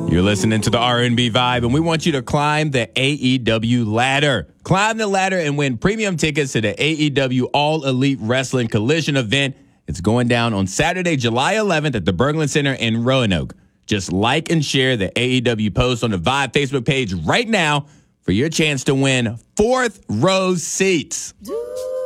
You're listening to the R&B Vibe, and we want you to climb the AEW ladder. Climb the ladder and win premium tickets to the AEW All Elite Wrestling Collision event. It's going down on Saturday, July 11th at the Berglund Center in Roanoke. Just like and share the AEW post on the Vibe Facebook page right now for your chance to win fourth row seats.